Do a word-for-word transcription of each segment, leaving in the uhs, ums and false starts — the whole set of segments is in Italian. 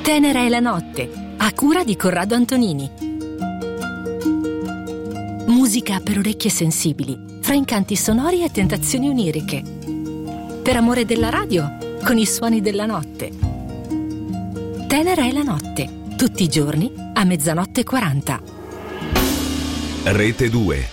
Tenera è la notte, a cura di Corrado Antonini. Musica per orecchie sensibili, fra incanti sonori e tentazioni oniriche. Per amore della radio, con i suoni della notte. Tenera è la notte, tutti i giorni a mezzanotte e quaranta. Rete due.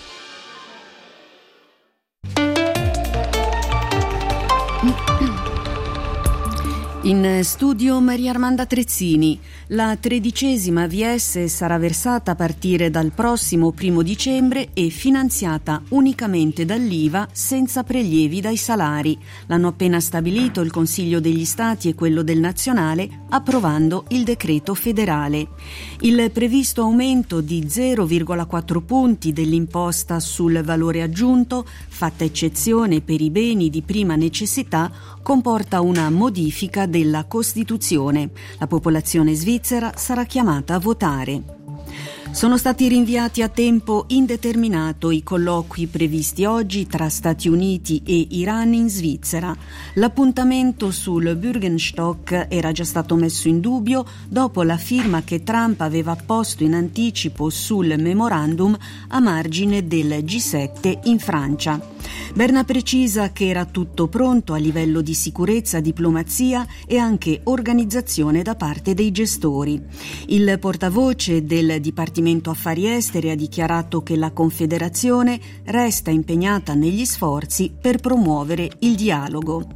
In studio Maria Armanda Trezzini. La tredicesima V S sarà versata a partire dal prossimo primo dicembre e finanziata unicamente dall'I V A senza prelievi dai salari. L'hanno appena stabilito il Consiglio degli Stati e quello del Nazionale, approvando il decreto federale. Il previsto aumento di zero virgola quattro punti dell'imposta sul valore aggiunto, fatta eccezione per i beni di prima necessità, comporta una modifica della Costituzione. La popolazione svizzera sarà chiamata a votare. Sono stati rinviati a tempo indeterminato i colloqui previsti oggi tra Stati Uniti e Iran in Svizzera. L'appuntamento sul Bürgenstock era già stato messo in dubbio dopo la firma che Trump aveva posto in anticipo sul memorandum a margine del G sette in Francia. Berna precisa che era tutto pronto a livello di sicurezza, diplomazia e anche organizzazione da parte dei gestori. Il portavoce del Dipartimento Affari Esteri ha dichiarato che la Confederazione resta impegnata negli sforzi per promuovere il dialogo.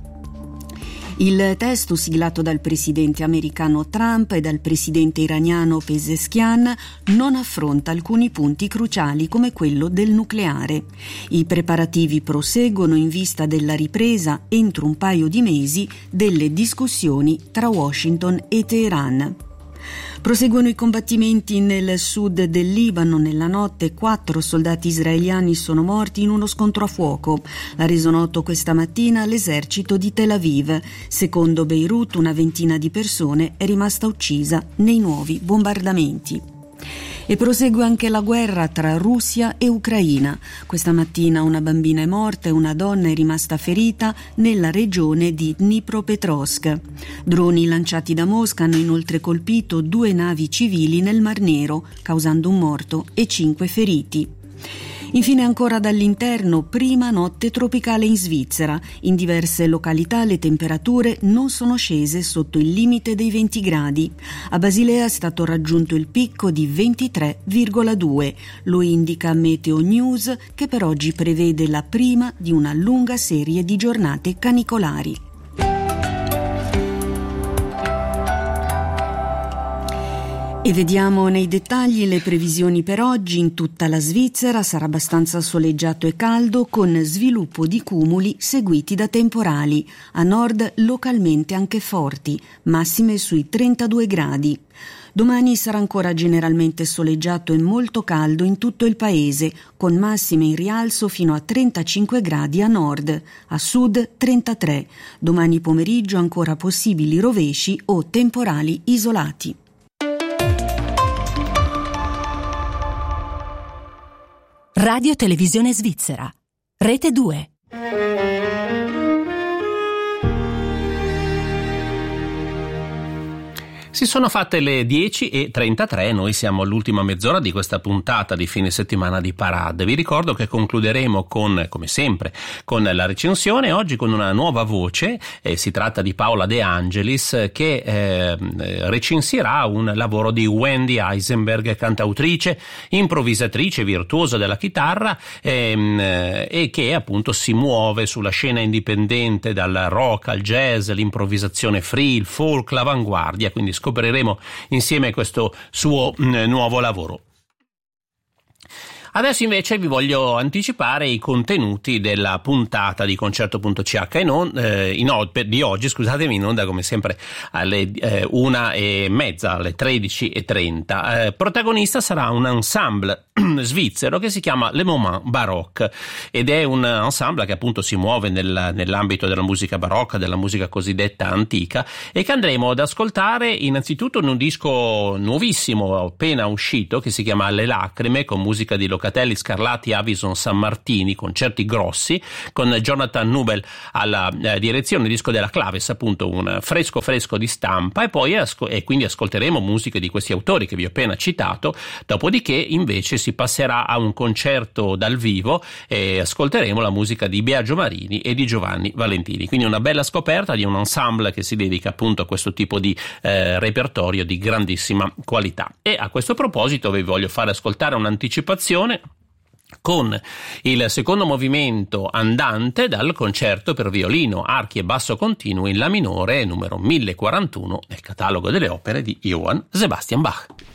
Il testo siglato dal presidente americano Trump e dal presidente iraniano Pezeshkian non affronta alcuni punti cruciali come quello del nucleare. I preparativi proseguono in vista della ripresa entro un paio di mesi delle discussioni tra Washington e Teheran. Proseguono i combattimenti nel sud del Libano. Nella notte quattro soldati israeliani sono morti in uno scontro a fuoco. L'ha reso noto questa mattina l'esercito di Tel Aviv. Secondo Beirut, una ventina di persone è rimasta uccisa nei nuovi bombardamenti. E prosegue anche la guerra tra Russia e Ucraina. Questa mattina una bambina è morta e una donna è rimasta ferita nella regione di Dnipropetrovsk. Droni lanciati da Mosca hanno inoltre colpito due navi civili nel Mar Nero, causando un morto e cinque feriti. Infine ancora dall'interno, prima notte tropicale in Svizzera. In diverse località le temperature non sono scese sotto il limite dei venti gradi. A Basilea è stato raggiunto il picco di ventitré virgola due. Lo indica Meteo News, che per oggi prevede la prima di una lunga serie di giornate canicolari. E vediamo nei dettagli le previsioni per oggi. In tutta la Svizzera sarà abbastanza soleggiato e caldo, con sviluppo di cumuli seguiti da temporali, a nord localmente anche forti, massime sui trentadue gradi. Domani sarà ancora generalmente soleggiato e molto caldo in tutto il paese, con massime in rialzo fino a trentacinque gradi a nord, a sud trentatré. Domani pomeriggio ancora possibili rovesci o temporali isolati. Radio Televisione Svizzera, Rete due. Si sono fatte le dieci e trentatré, noi siamo all'ultima mezz'ora di questa puntata di fine settimana di Parade. Vi ricordo che concluderemo con, come sempre, con la recensione, oggi con una nuova voce. Eh, si tratta di Paola De Angelis, che eh, recensirà un lavoro di Wendy Eisenberg, cantautrice, improvvisatrice, virtuosa della chitarra, ehm, e che appunto si muove sulla scena indipendente, dal rock al jazz, l'improvvisazione free, il folk, l'avanguardia, quindi scopriremo insieme questo suo mh, nuovo lavoro. Adesso invece vi voglio anticipare i contenuti della puntata di Concerto punto c h in on, eh, in o, di oggi, scusatemi, in onda come sempre alle eh, una e mezza, alle tredici e trenta. Eh, protagonista sarà un ensemble svizzero che si chiama Le Moment Baroque, ed è un ensemble che appunto si muove nel, nell'ambito della musica barocca, della musica cosiddetta antica, e che andremo ad ascoltare innanzitutto in un disco nuovissimo appena uscito che si chiama Le Lacrime, con musica di località Locatelli, Scarlatti, Avison, Sammartini, concerti grossi, con Jonathan Nubel alla eh, direzione, disco della Claves, appunto un fresco fresco di stampa, e poi asco- e quindi ascolteremo musiche di questi autori che vi ho appena citato. Dopodiché invece si passerà a un concerto dal vivo e ascolteremo la musica di Biagio Marini e di Giovanni Valentini, quindi una bella scoperta di un ensemble che si dedica appunto a questo tipo di eh, repertorio di grandissima qualità. E a questo proposito vi voglio fare ascoltare un'anticipazione con il secondo movimento andante dal concerto per violino, archi e basso continuo in La minore numero mille quarantuno nel catalogo delle opere di Johann Sebastian Bach.